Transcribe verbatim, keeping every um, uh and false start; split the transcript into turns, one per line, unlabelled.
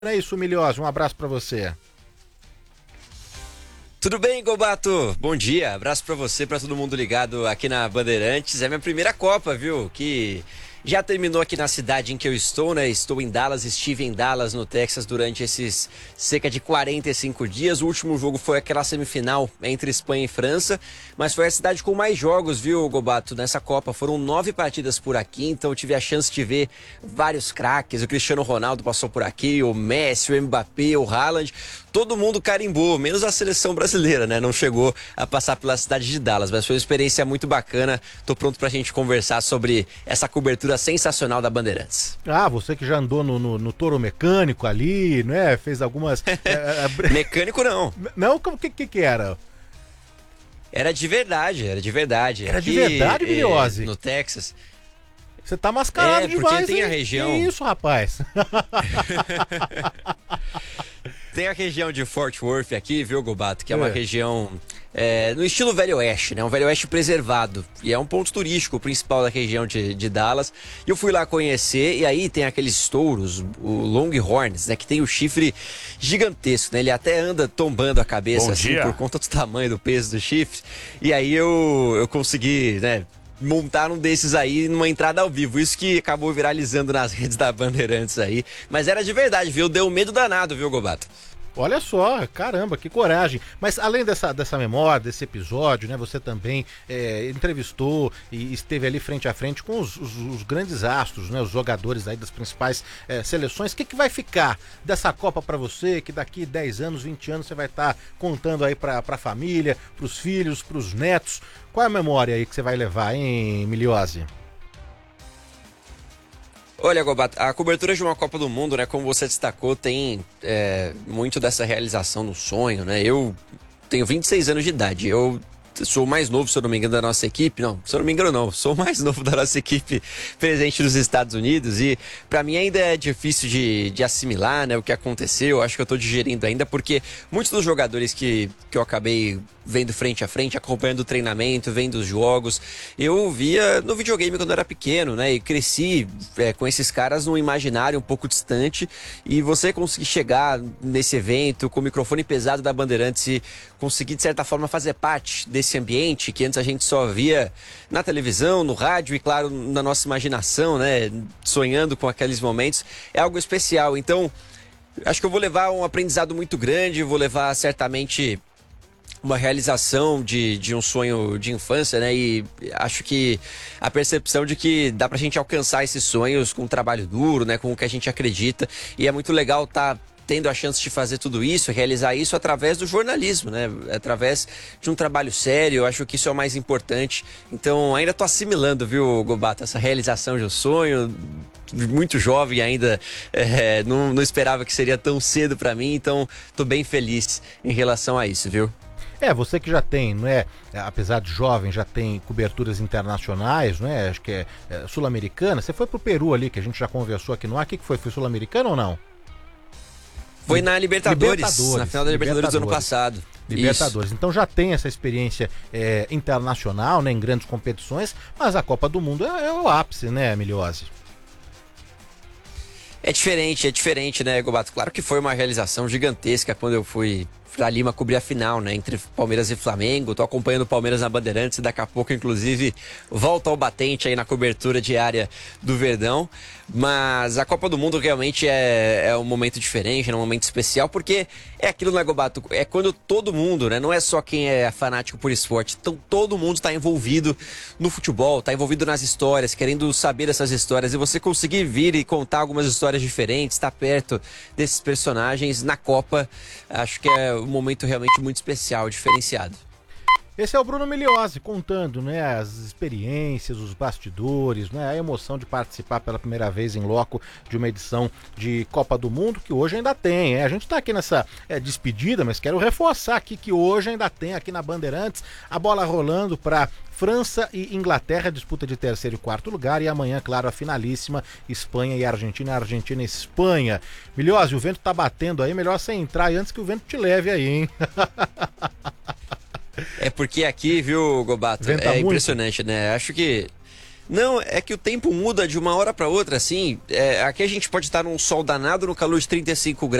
É isso, Milhose, um abraço pra você.
Tudo bem, Gobato? Bom dia, abraço pra você, pra todo mundo ligado aqui na Bandeirantes. É minha primeira Copa, viu? Que já terminou aqui na cidade em que eu estou, né? Estou em Dallas, estive em Dallas, no Texas, durante esses cerca de quarenta e cinco dias. O último jogo foi aquela semifinal entre Espanha e França, mas foi a cidade com mais jogos, viu, Gobato? Nessa Copa foram nove partidas por aqui, então eu tive a chance de ver vários craques. O Cristiano Ronaldo passou por aqui, o Messi, o Mbappé, o Haaland. Todo mundo carimbou, menos a seleção brasileira, né? Não chegou a passar pela cidade de Dallas, mas foi uma experiência muito bacana. Tô pronto pra gente conversar sobre essa cobertura sensacional da Bandeirantes.
Ah, você que já andou no, no, no touro mecânico ali, né? Fez algumas... é,
Mecânico não.
Não? O que, que que era?
Era de verdade, era de verdade.
Era
Aqui,
de verdade, Milhose?
É, no Texas.
Você tá mascarado
é,
demais,
porque tem
hein?
a região...
Que isso, rapaz?
Tem a região de Fort Worth aqui, viu, Gobato? Que é,
é.
uma região é, no estilo Velho Oeste, né? Um Velho Oeste preservado. E é um ponto turístico principal da região de, de Dallas. E eu fui lá conhecer, e aí tem aqueles touros, o Longhorns, né? Que tem o chifre gigantesco, né? Ele até anda tombando a cabeça,
Bom
assim,
dia.
por conta do tamanho, do peso do chifre. E aí eu, eu consegui, né? montar um desses aí numa entrada ao vivo. Isso que acabou viralizando nas redes da Bandeirantes aí. Mas era de verdade, viu? Deu medo danado, viu, Gobato?
Olha só, caramba, que coragem. Mas além dessa, dessa memória, desse episódio, né? Você também é, entrevistou e esteve ali frente a frente com os, os, os grandes astros, né? Os jogadores aí das principais é, seleções. O que, que vai ficar dessa Copa pra você, que daqui dez anos, vinte anos você vai estar tá contando aí pra, pra família, pros filhos, pros netos? Qual é a memória aí que você vai levar, hein, Milhose?
Olha, Gobato, a cobertura de uma Copa do Mundo, né, como você destacou, tem é, muito dessa realização no sonho, né? Eu tenho vinte e seis anos de idade, eu sou o mais novo, se eu não me engano, da nossa equipe. Não, se eu não me engano, não. Sou o mais novo da nossa equipe presente nos Estados Unidos. E pra mim ainda é difícil de, de assimilar, né, o que aconteceu. Acho que eu tô digerindo ainda, porque muitos dos jogadores que, que eu acabei vendo frente a frente, acompanhando o treinamento, vendo os jogos, eu via no videogame quando eu era pequeno, né? E cresci é, com esses caras num imaginário um pouco distante. E você conseguir chegar nesse evento com o microfone pesado da Bandeirantes e conseguir, de certa forma, fazer parte desse ambiente que antes a gente só via na televisão, no rádio e, claro, na nossa imaginação, né? Sonhando com aqueles momentos, é algo especial. Então, acho que eu vou levar um aprendizado muito grande, vou levar certamente uma realização de, de um sonho de infância, né? E acho que a percepção de que dá pra gente alcançar esses sonhos com um trabalho duro, né? Com o que a gente acredita. E é muito legal estar tendo a chance de fazer tudo isso, realizar isso através do jornalismo, né? Através de um trabalho sério. Eu acho que isso é o mais importante. Então, ainda tô assimilando, viu, Gobato, essa realização de um sonho. Muito jovem ainda, é, não, não esperava que seria tão cedo pra mim. Então, tô bem feliz em relação a isso, viu?
É, você que já tem, não é, apesar de jovem, já tem coberturas internacionais, não é? Acho que é, é sul-americana. Você foi pro Peru ali, que a gente já conversou aqui no ar. O que, que foi? Foi sul-americana ou não?
Foi na Libertadores,
Libertadores,
na final da Libertadores,
Libertadores
do ano passado.
Libertadores. Isso. Então já tem essa experiência é, internacional, né, em grandes competições, mas a Copa do Mundo é, é o ápice, né, Milhose?
É diferente, é diferente, né, Gobato? Claro que foi uma realização gigantesca quando eu fui pra Lima cobrir a final, né, entre Palmeiras e Flamengo. Tô acompanhando o Palmeiras na Bandeirantes e daqui a pouco, inclusive, volta ao batente aí na cobertura diária do Verdão. Mas a Copa do Mundo realmente é, é um momento diferente, é um momento especial, porque é aquilo, né, Gobato? É quando todo mundo, né, não é só quem é fanático por esporte, então todo mundo está envolvido no futebol, está envolvido nas histórias, querendo saber essas histórias, e você conseguir vir e contar algumas histórias diferentes, estar perto desses personagens na Copa, acho que é um momento realmente muito especial, diferenciado.
Esse é o Bruno Milhose contando, né, as experiências, os bastidores, né, a emoção de participar pela primeira vez em loco de uma edição de Copa do Mundo, que hoje ainda tem. É, a gente está aqui nessa é, despedida, mas quero reforçar aqui que hoje ainda tem aqui na Bandeirantes a bola rolando para França e Inglaterra, disputa de terceiro e quarto lugar, e amanhã, claro, a finalíssima Espanha e Argentina, Argentina e Espanha. Milhose, o vento tá batendo aí, melhor você entrar aí antes que o vento te leve aí, hein?
É porque aqui, viu, Gobato,
Venta
é
muito?
impressionante, né? Acho que... Não, é que o tempo muda de uma hora para outra, assim. É, aqui a gente pode estar num sol danado, no calor de trinta e cinco graus.